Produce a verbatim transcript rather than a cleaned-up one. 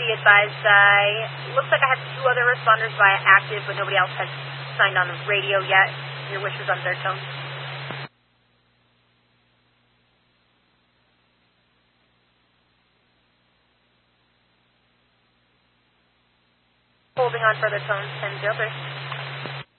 be advised, I looks like I have two other responders via active, but nobody else has signed on the radio yet. Your wish was on third tone. Holding on further tones, ten zero three.